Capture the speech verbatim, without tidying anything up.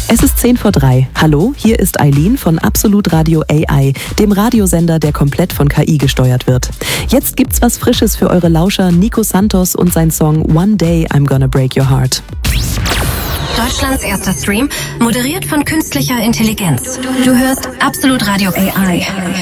Es ist zehn vor drei. Hallo, hier ist Eileen von Absolut Radio A I, dem Radiosender, der komplett von K I gesteuert wird. Jetzt gibt's was Frisches für eure Lauscher, Nico Santos und sein Song One Day I'm Gonna Break Your Heart. Deutschlands erster Stream, moderiert von künstlicher Intelligenz. Du hörst Absolut Radio A I.